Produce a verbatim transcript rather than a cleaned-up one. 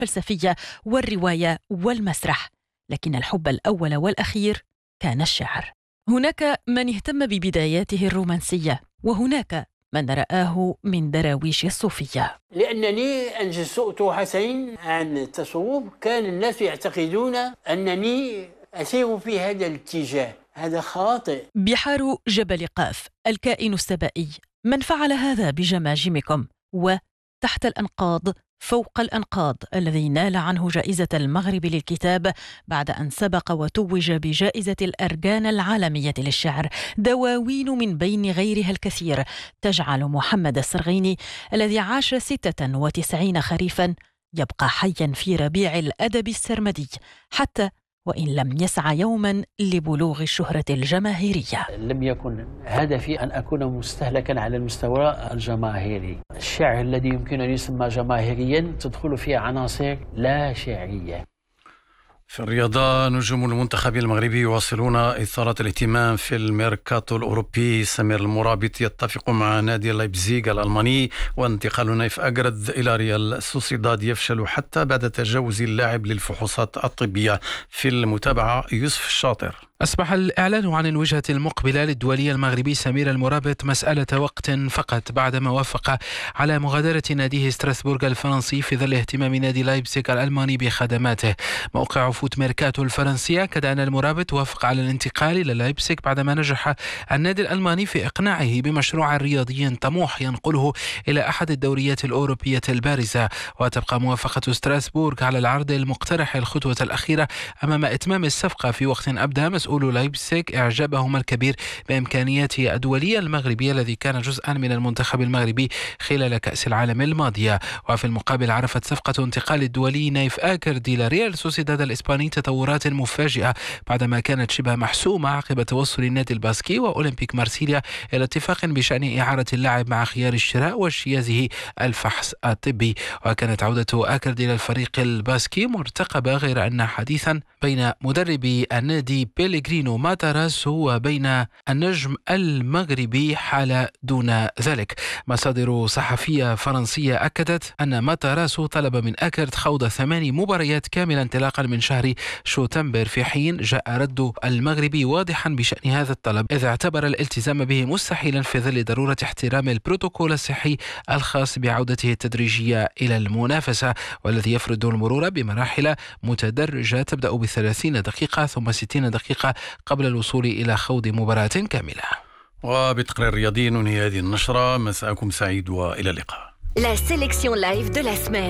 الفلسفية والرواية والمسرح، لكن الحب الأول والأخير كان الشعر. هناك من اهتم ببداياته الرومانسية، وهناك من رآه من دراويش الصوفية. لأنني أنجزت حسين عن التصوف، كان الناس يعتقدون أنني أسير في هذا الاتجاه. هذا خاطئ. بحار جبل قاف، الكائن السبائي، من فعل هذا بجماجمكم؟ وتحت الأنقاض، فوق الأنقاض، الذي نال عنه جائزة المغرب للكتاب بعد أن سبق وتوج بجائزة الأرجان العالمية للشعر، دواوين من بين غيرها الكثير تجعل محمد السرغيني الذي عاش ستة وتسعين خريفا يبقى حيا في ربيع الأدب السرمدي، حتى وإن لم يسعى يوما لبلوغ الشهرة الجماهيرية. لم يكن هدفي أن أكون مستهلكا على المستوى الجماهيري. الشعر الذي يمكن أن يسمى جماهيريا تدخل فيه عناصر لا شعرية. في الرياضة، نجوم المنتخب المغربي يواصلون إثارة الاهتمام في الميركاتو الأوروبي. سمير المرابط يتفق مع نادي لايبزيغ الألماني، وانتقال نايف أجرد إلى ريال سوسيداد يفشل حتى بعد تجاوز اللاعب للفحوصات الطبية. في المتابعة يوسف الشاطر. أصبح الإعلان عن الوجهة المقبلة للدولي المغربي سمير المرابط مسألة وقت فقط بعدما وافق على مغادرة ناديه ستراسبورغ الفرنسي في ظل اهتمام نادي لايبزيغ الألماني بخدماته. موقع فوت ميركاتو الفرنسية أكد أن المرابط وافق على الانتقال إلى لايبزيغ بعدما نجح النادي الألماني في إقناعه بمشروع رياضي طموح ينقله إلى أحد الدوريات الأوروبية البارزة. وتبقى موافقة ستراسبورغ على العرض المقترح الخطوة الأخيرة أمام إتمام الصفقة في وقت أبدى مسؤول لايبزيغ إعجابهم الكبير بإمكانياته الدولية المغربية الذي كان جزءا من المنتخب المغربي خلال كأس العالم الماضية. وفي المقابل عرفت صفقة انتقال الدولي نايف أجرد إلى ريال سوسيداد الإسباني تطورات مفاجئة بعدما كانت شبه محسومة عقب توصل النادي الباسكي وأولمبيك مارسيليا إلى اتفاق بشأن إعارة اللاعب مع خيار الشراء واجتيازه الفحص الطبي. وكانت عودة أجرد إلى الفريق الباسكي مرتقبة، غير أن حديثا بين مدربي النادي بيليغرينو ماتاراسو وبين النجم المغربي حال دون ذلك. مصادر صحفية فرنسية أكدت أن ماتاراسو طلب من أكرد خوض ثماني مباريات كاملة انطلاقا من شهر شتنبر، في حين جاء رد المغربي واضحا بشأن هذا الطلب، إذ اعتبر الالتزام به مستحيلا في ظل ضرورة احترام البروتوكول الصحي الخاص بعودته التدريجية إلى المنافسة، والذي يفرض المرور بمراحل متدرجة تبدأ بثلاثين دقيقة ثم ستين دقيقة قبل الوصول إلى خوض مباراة كاملة. وبتقرير رياضي ننهي هذه النشرة. مساءكم سعيد وإلى اللقاء. La sélection live de la semaine.